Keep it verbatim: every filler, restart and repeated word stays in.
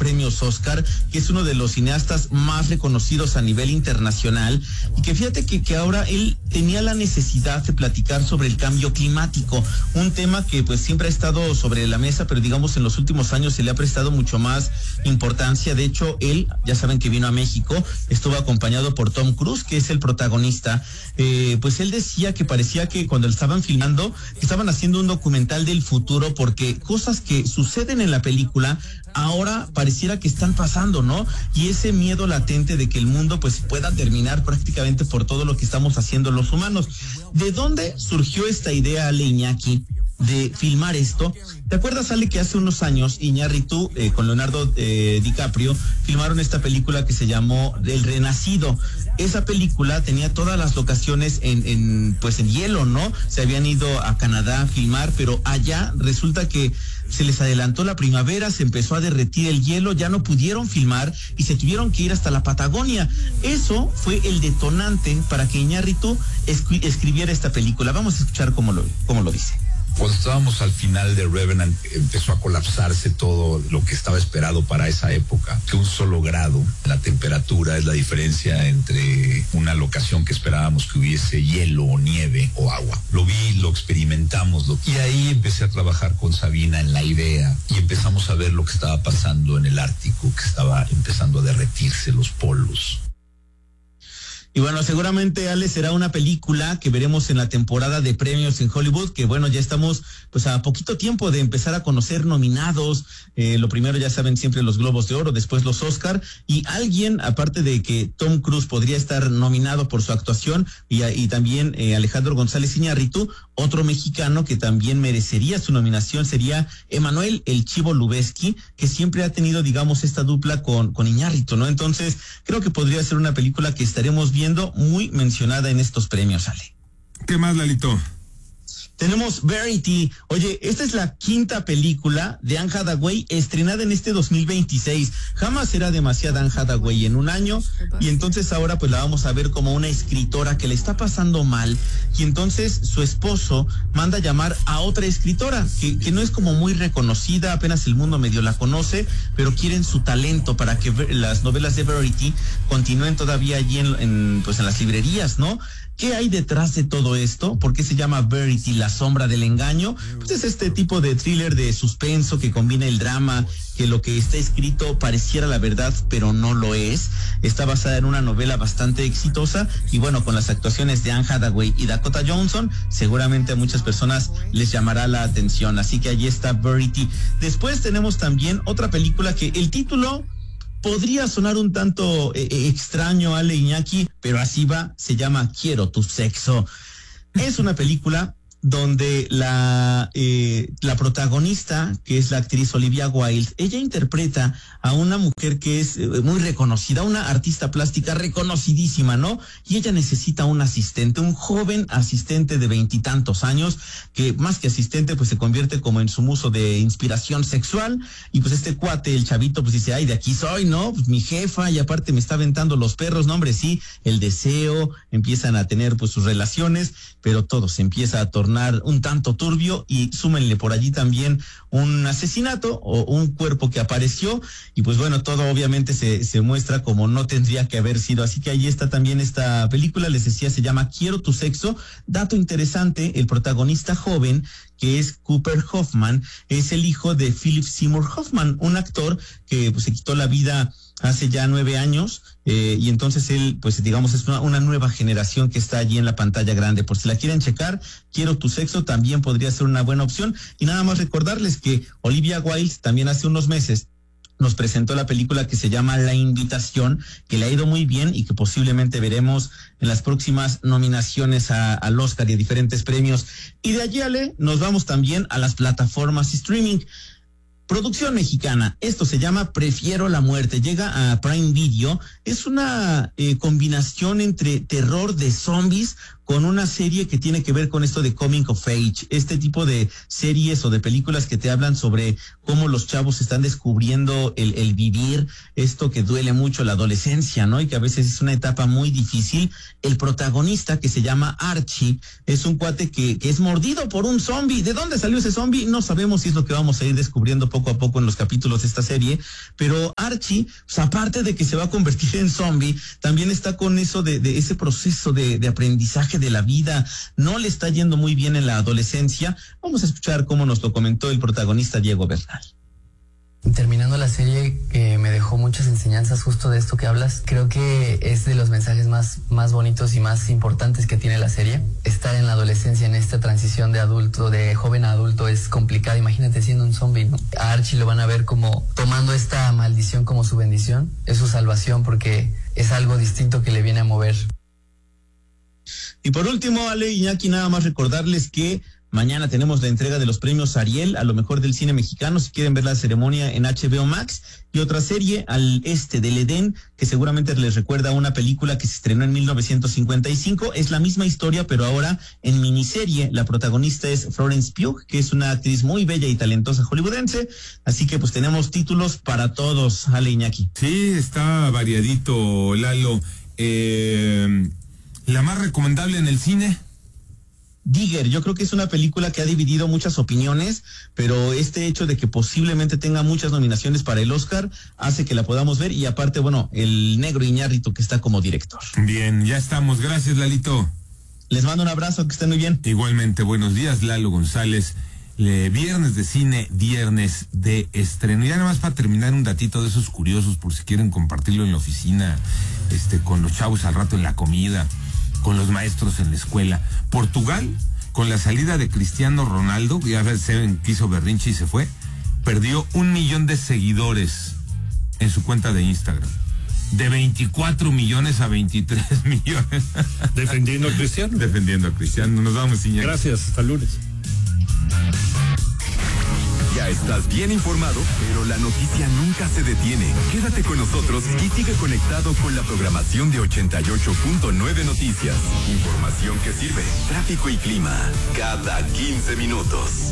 premios Oscar, que es uno de los cineastas más reconocidos a nivel internacional, y que fíjate que, que ahora él tenía la necesidad de platicar sobre el cambio climático, un tema que pues siempre ha estado sobre la mesa, pero digamos en los últimos años se le ha prestado mucho más importancia. De hecho, él, ya saben que vino a México, estuvo acompañado por Tom Cruise, que es el protagonista. Eh, pues él decía que parecía que cuando lo estaban filmando, estaban haciendo un documental del futuro, porque cosas que suceden en la película ahora pareciera que están pasando, ¿no? Y ese miedo latente de que el mundo pues pueda terminar prácticamente por todo lo que estamos haciendo los humanos. ¿De dónde surgió esta idea, Ale, Iñaki, de filmar esto? ¿Te acuerdas, Ale, que hace unos años Iñárritu eh, con Leonardo eh, DiCaprio filmaron esta película que se llamó El Renacido? Esa película tenía todas las locaciones en, en pues en hielo, ¿no? Se habían ido a Canadá a filmar, pero allá resulta que se les adelantó la primavera, se empezó a derretir el hielo, ya no pudieron filmar y se tuvieron que ir hasta la Patagonia. Eso fue el detonante para que Iñárritu escri- escribiera esta película. Vamos a escuchar cómo lo, cómo lo dice. Cuando estábamos al final de Revenant, empezó a colapsarse todo lo que estaba esperado para esa época, que un solo grado, la temperatura es la diferencia entre una locación que esperábamos que hubiese hielo o nieve o agua. Lo vi, lo experimentamos, lo... y ahí empecé a trabajar con Sabina en la idea y empezamos a ver lo que estaba pasando en el Ártico, que estaba empezando a derretirse los polos. Y bueno, seguramente, Ale, será una película que veremos en la temporada de premios en Hollywood, que bueno, ya estamos pues a poquito tiempo de empezar a conocer nominados. Eh, lo primero, ya saben, siempre los Globos de Oro, después los Oscar, y alguien, aparte de que Tom Cruise podría estar nominado por su actuación, y, y también eh, Alejandro González Iñárritu, otro mexicano que también merecería su nominación sería Emanuel El Chivo Lubezki, que siempre ha tenido, digamos, esta dupla con, con Iñárritu, ¿no? Entonces, creo que podría ser una película que estaremos viendo muy mencionada en estos premios, Ale. ¿Qué más, Lalito? Tenemos Verity. Oye, esta es la quinta película de Anne Hathaway estrenada en este dos mil veintiséis. Jamás era demasiada Anne Hathaway en un año, y entonces ahora pues la vamos a ver como una escritora que le está pasando mal, y entonces su esposo manda llamar a otra escritora que, que no es como muy reconocida, apenas el mundo medio la conoce, pero quieren su talento para que las novelas de Verity continúen todavía allí en, en pues en las librerías, ¿no? ¿Qué hay detrás de todo esto? ¿Por qué se llama Verity, la sombra del engaño? Pues es este tipo de thriller de suspenso que combina el drama, que lo que está escrito pareciera la verdad, pero no lo es. Está basada en una novela bastante exitosa, y bueno, con las actuaciones de Anne Hathaway y Dakota Johnson, seguramente a muchas personas les llamará la atención. Así que allí está Verity. Después tenemos también otra película que el título podría sonar un tanto eh, extraño, Ale, Iñaki, pero así va, se llama Quiero tu sexo. Es una película donde la eh, la protagonista, que es la actriz Olivia Wilde, ella interpreta a una mujer que es eh, muy reconocida, una artista plástica reconocidísima, ¿no? Y ella necesita un asistente, un joven asistente de veintitantos años, que más que asistente, pues se convierte como en su muso de inspiración sexual, y pues este cuate, el chavito, pues dice, ay, de aquí soy, ¿no? Pues mi jefa, y aparte me está aventando los perros, no, hombre, sí, el deseo, empiezan a tener pues sus relaciones, pero todo se empieza a tornar un tanto turbio, y súmenle por allí también un asesinato o un cuerpo que apareció, y pues bueno, todo obviamente se, se muestra como no tendría que haber sido. Así que ahí está también esta película, les decía, se llama Quiero tu sexo. Dato interesante, el protagonista joven, que es Cooper Hoffman, es el hijo de Philip Seymour Hoffman, un actor que pues se quitó la vida hace ya nueve años, eh, y entonces él, pues digamos, es una, una nueva generación que está allí en la pantalla grande. Por si la quieren checar, Quiero tu sexo también podría ser una buena opción. Y nada más recordarles que Olivia Wilde también hace unos meses nos presentó la película que se llama La Invitación, que le ha ido muy bien y que posiblemente veremos en las próximas nominaciones a, al Oscar y a diferentes premios. Y de allí, Ale, nos vamos también a las plataformas streaming. Producción mexicana, esto se llama Prefiero la muerte, llega a Prime Video, es una eh, combinación entre terror de zombies con una serie que tiene que ver con esto de coming of age, este tipo de series o de películas que te hablan sobre cómo los chavos están descubriendo el, el vivir, esto que duele mucho, la adolescencia, ¿no? Y que a veces es una etapa muy difícil. El protagonista, que se llama Archie, es un cuate que, que es mordido por un zombie. ¿De dónde salió ese zombie? No sabemos, si es lo que vamos a ir descubriendo poco a poco en los capítulos de esta serie, pero Archie, pues aparte de que se va a convertir en zombie, también está con eso de, de ese proceso de, de aprendizaje de la vida. No le está yendo muy bien en la adolescencia. Vamos a escuchar cómo nos lo comentó el protagonista Diego Bernal. Terminando la serie, que me dejó muchas enseñanzas justo de esto que hablas, creo que es de los mensajes más, más bonitos y más importantes que tiene la serie. Estar en la adolescencia, en esta transición de adulto, de joven a adulto, es complicado. Imagínate siendo un zombie, ¿no? A Archie lo van a ver como tomando esta maldición como su bendición, es su salvación, porque es algo distinto que le viene a mover. Y por último, Ale, Iñaki, nada más recordarles que mañana tenemos la entrega de los premios Ariel a lo mejor del cine mexicano, si quieren ver la ceremonia en H B O Max, y otra serie, Al Este del Edén, que seguramente les recuerda a una película que se estrenó en mil novecientos cincuenta y cinco. Es la misma historia, pero ahora en miniserie. La protagonista es Florence Pugh, que es una actriz muy bella y talentosa hollywoodense, así que pues tenemos títulos para todos, Ale, Iñaki. Sí, está variadito, Lalo. Eh, ¿La más recomendable en el cine? Digger, yo creo que es una película que ha dividido muchas opiniones, pero este hecho de que posiblemente tenga muchas nominaciones para el Oscar hace que la podamos ver, y aparte, bueno, el negro Iñárritu, que está como director. Bien, ya estamos. Gracias, Lalito. Les mando un abrazo, que estén muy bien. Igualmente, buenos días, Lalo González. Le, viernes de cine, viernes de estreno. Y ya nada más para terminar, un datito de esos curiosos, por si quieren compartirlo en la oficina, este, con los chavos al rato en la comida, con los maestros en la escuela. Portugal, con la salida de Cristiano Ronaldo, ya saben que hizo berrinche y se fue, perdió un millón de seguidores en su cuenta de Instagram. De veinticuatro millones a veintitrés millones. Defendiendo a Cristiano. Defendiendo a Cristiano. Nos vamos, Iñaki. Gracias, hasta lunes. Ya estás bien informado, pero la noticia nunca se detiene. Quédate con nosotros y sigue conectado con la programación de ochenta y ocho punto nueve Noticias. Información que sirve, tráfico y clima, cada quince minutos.